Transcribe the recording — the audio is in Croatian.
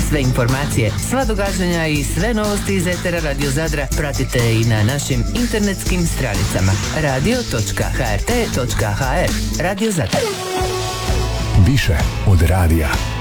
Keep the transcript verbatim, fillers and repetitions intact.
Sve informacije, sva događanja i sve novosti iz etera Radio Zadra pratite i na našim internetskim stranicama radio točka h r t točka h r. Radio Zadar. Više od radija.